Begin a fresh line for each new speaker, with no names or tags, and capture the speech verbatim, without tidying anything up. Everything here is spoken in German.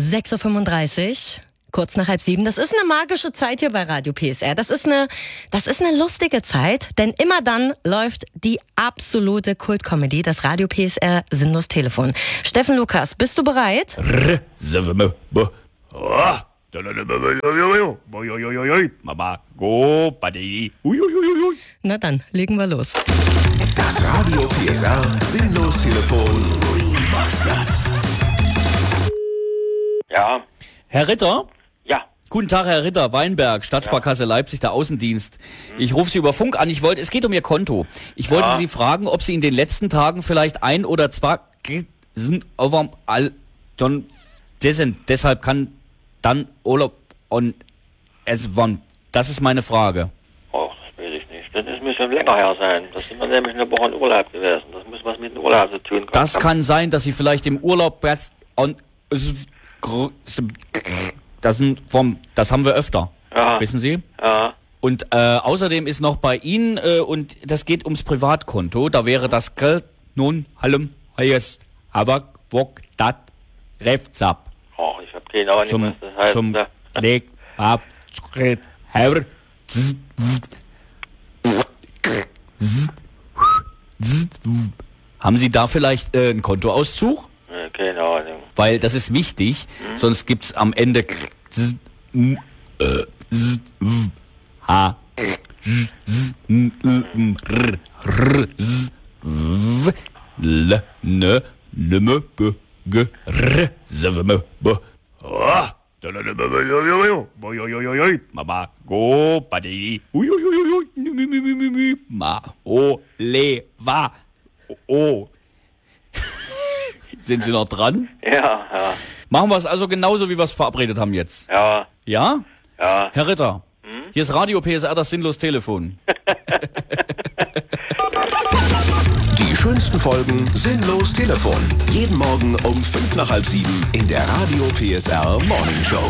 sechs Uhr fünfunddreißig, kurz nach halb sieben. Das ist eine magische Zeit hier bei Radio P S R. Das ist eine, das ist eine lustige Zeit, denn immer dann läuft die absolute Kult-Comedy, das Radio P S R Sinnlos Telefon. Steffen Lukas, bist du bereit?
Mama, go, Buddy.
Na dann, legen wir los.
Das Radio P S R Sinnlos Telefon.
Ja,
Herr Ritter?
ja,
Guten Tag, Herr Ritter, Weinberg, Stadtsparkasse Leipzig, der Außendienst. Ich rufe Sie über Funk an. Ich wollte, es geht um Ihr Konto. Ich wollte
Ja.
Sie fragen, ob Sie in den letzten Tagen vielleicht ein oder zwei sind, aber all, dann, dessen, deshalb kann dann Urlaub und es wann. Das ist meine Frage.
oh, das weiß ich nicht. Das ist- muss schon länger her sein. Das sind wir nämlich eine Woche in Urlaub gewesen. Das muss was mit dem Urlaub zu tun.
Das kann sein, dass Sie vielleicht im Urlaub jetzt und das sind vom, das haben wir öfter.
Ja.
Wissen Sie?
Ja,
Und äh, außerdem ist noch bei Ihnen, äh, und das geht ums Privatkonto, da wäre das Geld nun allem heißt, aber wok dat Refzap
oh, ich habe keine Ahnung,
zum
was das heißt.
zum
Ja.
Leg ab Herr Haben Sie da vielleicht äh, einen Kontoauszug?
Ja, keine Ahnung.
Weil das ist wichtig, sonst gibt's am Ende H L N N B G R M B Mama go Buddy Ma o le wa o Sind Sie noch dran?
Ja, ja,
Machen wir es also genauso, wie wir es verabredet haben jetzt.
ja,
Ja?
ja.
Herr Ritter, hier ist Radio P S R, das Sinnlos Telefon.
Die schönsten Folgen Sinnlos Telefon. Jeden Morgen um fünf nach halb sieben in der Radio P S R Morning Show.